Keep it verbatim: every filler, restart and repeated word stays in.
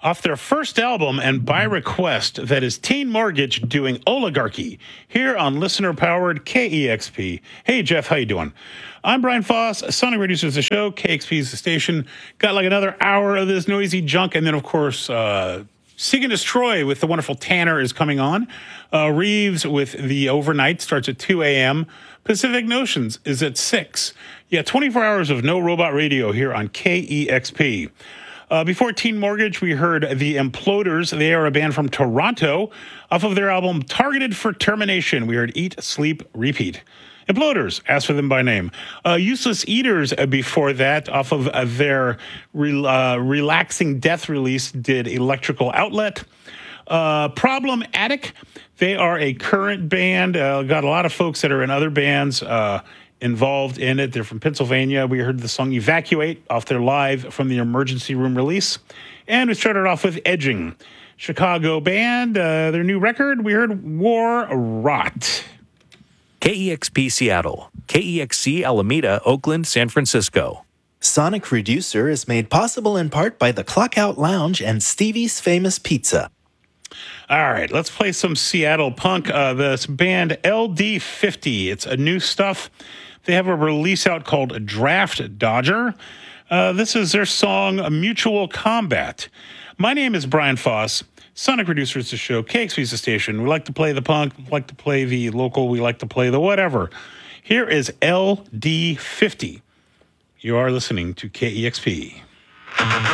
off their first album and by request. That is Teen Mortgage doing Oligarchy here on listener-powered K E X P. Hey, Jeff, how you doing? I'm Brian Foss, sonic producer of the show. K X P is the station. Got like another hour of this noisy junk, and then, of course, uh, Seek and Destroy with the wonderful Tanner is coming on. Uh, Reeves with the Overnight starts at two a.m. Pacific Notions is at six. Yeah, twenty-four hours of no robot radio here on K E X P. Uh, before Teen Mortgage, we heard The Imploders. They are a band from Toronto. Off of their album Targeted for Termination, we heard Eat, Sleep, Repeat. Imploders, asked for them by name. Uh, Useless Eaters, uh, before that, off of uh, their re- uh, Relaxing Death release, did Electrical Outlet. Uh, Problem Attic, they are a current band. Uh, got a lot of folks that are in other bands uh, involved in it. They're from Pennsylvania. We heard the song Evacuate off their live from the Emergency Room release. And we started off with Edging, Chicago band. Uh, their new record, we heard War Rot. K E X P Seattle, K E X C Alameda, Oakland, San Francisco. Sonic Reducer is made possible in part by the Clockout Lounge and Stevie's Famous Pizza. All right, let's play some Seattle punk. Uh, this band L D fifty. It's a new stuff. They have a release out called Draft Dodger. Uh, this is their song Mutual Combat. My name is Brian Foss. Sonic Producer is the show. K X P is the station. We like to play the punk. We like to play the local. We like to play the whatever. Here is L D fifty. You are listening to K E X P.